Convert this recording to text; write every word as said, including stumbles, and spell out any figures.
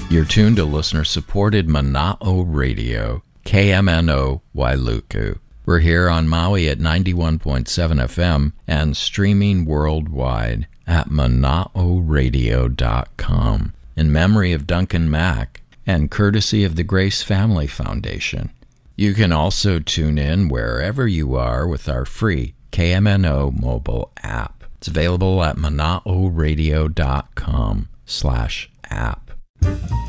You're tuned to listener-supported Mana'o Radio, K M N O Wailuku. We're here on Maui at ninety-one point seven F M and streaming worldwide at mana'o radio dot com in memory of Duncan Mack and courtesy of the Grace Family Foundation. You can also tune in wherever you are with our free K M N O mobile app. It's available at mana'o radio dot com slash app.